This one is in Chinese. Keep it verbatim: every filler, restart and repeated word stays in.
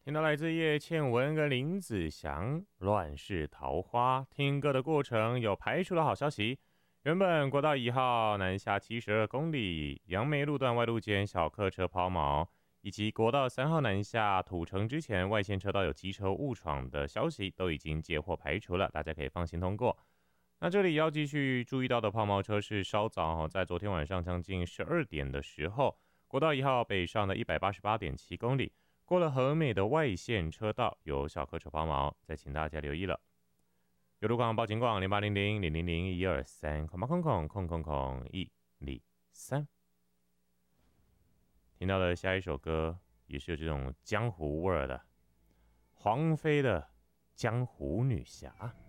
听到来自叶倩文跟林子祥《乱世桃花》，听歌的过程有排除的好消息。原本国道一号南下七十二公里，杨梅路段外路间小客车抛锚，以及国道三号南下土城之前外线车道有机车误闯的消息，都已经接获排除了，大家可以放心通过。那这里要继续注意到的抛锚车是稍早在昨天晚上将近十二点的时候，国道一号北上的 一百八十八点七公里。过了和美的外线车道有小客车抛锚，再请大家留意了。有路况报警广零八零零零零零一二三空八空空空空空一零三。听到的下一首歌也是有这种江湖味儿的，黄飞的《江湖女侠》。